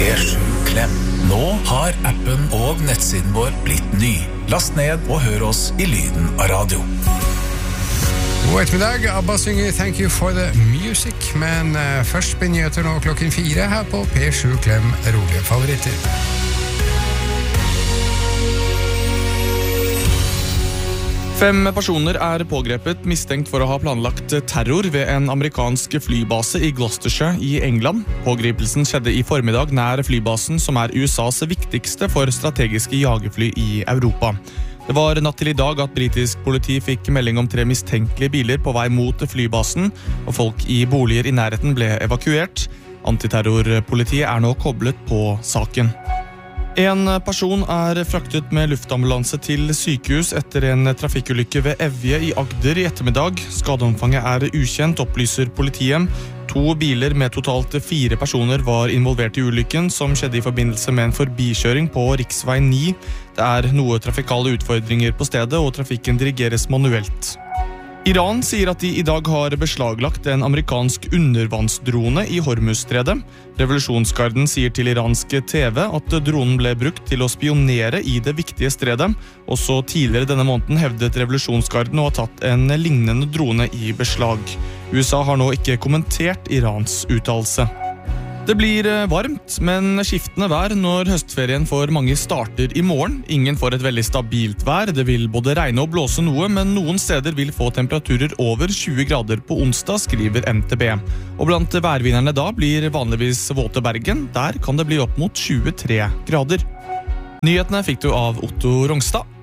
P7 Klem. Nå har appen og nettsiden vår blitt ny. Last ned og hør oss i lyden av radio. God ettermiddag, ABBA synger Thank You for the Music, men først blir nyheter nå 4:00 her på P7 Klem rolige favoritter. 5 personer pågrepet mistenkt for å ha planlagt terror ved en amerikansk flybase i Gloucestershire i England. Pågripelsen skjedde i formiddag nær flybasen, som USAs viktigste for strategiske jagerfly i Europa. Det var natt til i dag at britisk politi fikk melding om 3 mistenkelige biler på vei mot flybasen, og folk i boliger i nærheten ble evakuert. Antiterrorpolitiet nå koblet på saken. En person fraktet med luftambulanse til sykehus etter en trafikkulykke ved Evje i Agder i ettermiddag. Skadeomfanget ukjent, opplyser politiet. 2 biler med totalt 4 personer var involvert i ulykken, som skjedde i forbindelse med en forbikjøring på riksvei 9. Det noe trafikale utfordringer på stedet, og trafikken dirigeres manuelt. Iran sier at de i dag har beslaglagt en amerikansk undervannsdrone i Hormuzstredet. Revolusjonsgarden sier til iransk TV at dronen ble brukt til å spionere i det viktige stredet. Også tidligere denne måneden hevdet revolusjonsgarden å ha tatt en lignende drone i beslag. USA har nå ikke kommentert Irans uttalelse. Det blir varmt, men skiftende vær når høstferien for mange starter i morgen. Ingen får et veldig stabilt vær. Det vil både regne og blåse noe, men noen steder vil få temperaturer over 20 grader på onsdag, skriver NTB. Og blant værvinnerne da blir vanligvis våte Bergen. Der kan det bli opp mot 23 grader. Nyhetene fikk du av Otto Rongstad.